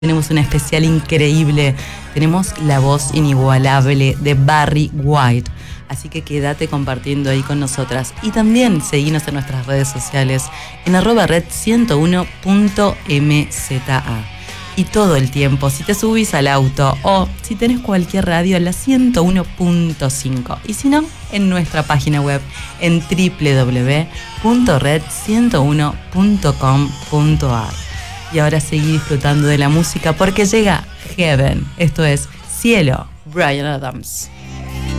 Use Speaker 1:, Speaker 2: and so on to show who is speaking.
Speaker 1: Tenemos un especial increíble. Tenemos la voz inigualable de Barry White. Así que quédate compartiendo ahí con nosotras. Y también seguinos en nuestras redes sociales en @red101.mza. Y todo el tiempo, si te subís al auto o si tenés cualquier radio, en la 101.5. Y si no, en nuestra página web en www.red101.com.ar. Y ahora seguí disfrutando de la música porque llega Heaven. Esto es Cielo, Bryan Adams.